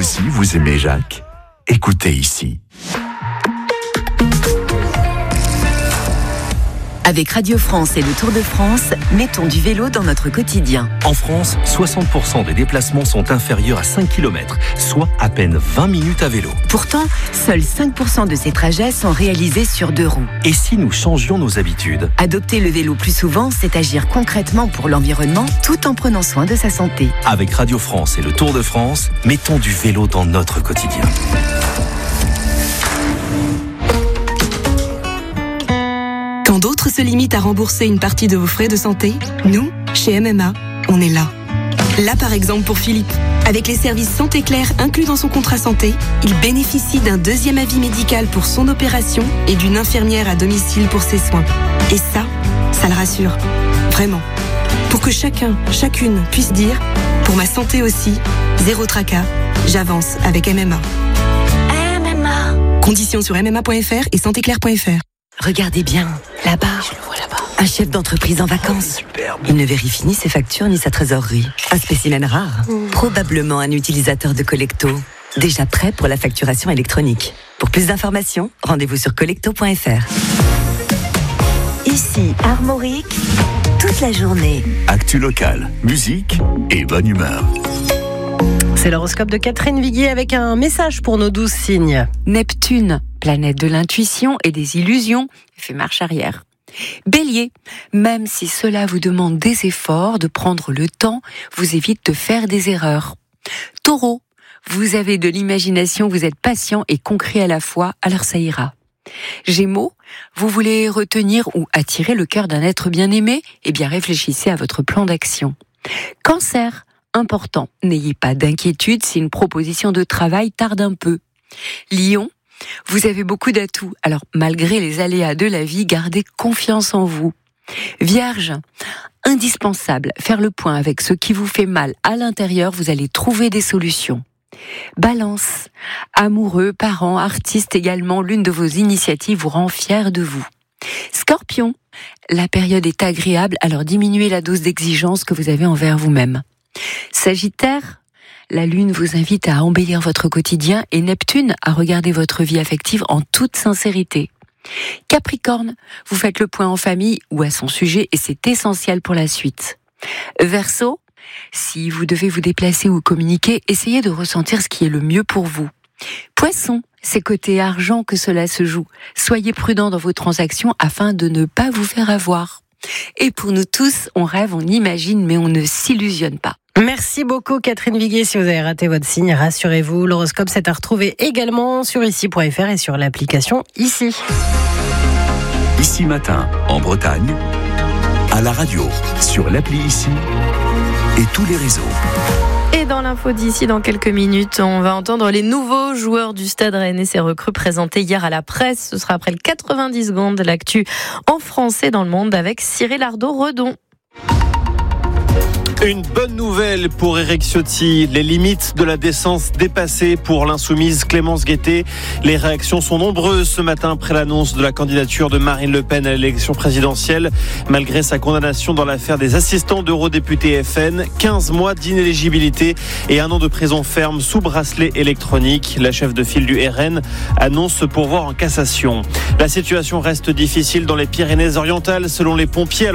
aussi, vous aimez Jacques ? Écoutez ici. Avec Radio France et le Tour de France, mettons du vélo dans notre quotidien. En France, 60% des déplacements sont inférieurs à 5 km, soit à peine 20 minutes à vélo. Pourtant, seuls 5% de ces trajets sont réalisés sur 2 roues. Et si nous changions nos habitudes ? Adopter le vélo plus souvent, c'est agir concrètement pour l'environnement tout en prenant soin de sa santé. Avec Radio France et le Tour de France, mettons du vélo dans notre quotidien. Quand d'autres se limitent à rembourser une partie de vos frais de santé, nous, chez MMA, on est là. Là, par exemple, pour Philippe. Avec les services Santé Claire inclus dans son contrat santé, il bénéficie d'un 2e avis médical pour son opération et d'une infirmière à domicile pour ses soins. Et ça le rassure. Vraiment. Pour que chacune puisse dire, pour ma santé aussi, zéro tracas, j'avance avec MMA. MMA. Conditions sur mma.fr et santéclaire.fr. Regardez bien, là-bas. Je le vois là-bas. Un chef d'entreprise en vacances. Superbe. Il ne vérifie ni ses factures ni sa trésorerie. Un spécimen rare. Probablement un utilisateur de Collecto. Déjà prêt pour la facturation électronique. Pour plus d'informations, rendez-vous sur collecto.fr. Ici, Armorique, toute la journée. Actu locale, musique et bonne humeur. C'est l'horoscope de Catherine Viguier avec un message pour nos 12 signes. Neptune, planète de l'intuition et des illusions, fait marche arrière. Bélier, même si cela vous demande des efforts, de prendre le temps, vous évite de faire des erreurs. Taureau, vous avez de l'imagination, vous êtes patient et concret à la fois, alors ça ira. Gémeaux, vous voulez retenir ou attirer le cœur d'un être bien-aimé ? Eh bien réfléchissez à votre plan d'action. Cancer, important, n'ayez pas d'inquiétude si une proposition de travail tarde un peu. Lion, vous avez beaucoup d'atouts, alors malgré les aléas de la vie, gardez confiance en vous. Vierge, indispensable, faire le point avec ce qui vous fait mal à l'intérieur, vous allez trouver des solutions. Balance, amoureux, parents, artistes également, l'une de vos initiatives vous rend fier de vous. Scorpion, la période est agréable, alors diminuez la dose d'exigence que vous avez envers vous-même. Sagittaire, la Lune vous invite à embellir votre quotidien et Neptune à regarder votre vie affective en toute sincérité. Capricorne, vous faites le point en famille ou à son sujet et c'est essentiel pour la suite. Verseau, si vous devez vous déplacer ou communiquer, essayez de ressentir ce qui est le mieux pour vous. Poisson, c'est côté argent que cela se joue. Soyez prudent dans vos transactions afin de ne pas vous faire avoir. Et pour nous tous, on rêve, on imagine, mais on ne s'illusionne pas. Merci beaucoup Catherine Viguier. Si vous avez raté votre signe, rassurez-vous, l'horoscope c'est à retrouver également sur ici.fr et sur l'application Ici. Ici Matin, en Bretagne, à la radio, sur l'appli Ici et tous les réseaux. Et dans l'info d'ici, dans quelques minutes, on va entendre les nouveaux joueurs du Stade Rennais. Ces recrues présentées hier à la presse. Ce sera après le 90 secondes de l'actu en France et dans le monde avec Cyril Ardo-Redon. Une bonne nouvelle pour Éric Ciotti. Les limites de la décence dépassées pour l'insoumise Clémence Guettet. Les réactions sont nombreuses ce matin après l'annonce de la candidature de Marine Le Pen à l'élection présidentielle. Malgré sa condamnation dans l'affaire des assistants d'eurodéputés FN, 15 mois d'inéligibilité et 1 an de prison ferme sous bracelet électronique. La chef de file du RN annonce se pourvoir en cassation. La situation reste difficile dans les Pyrénées-Orientales selon les pompiers.